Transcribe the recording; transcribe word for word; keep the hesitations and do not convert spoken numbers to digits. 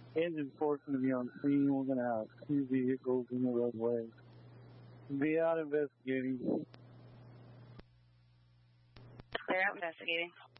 Engine four is going to be on scene. We're going to have two vehicles in the roadway. Be out investigating. They're out investigating.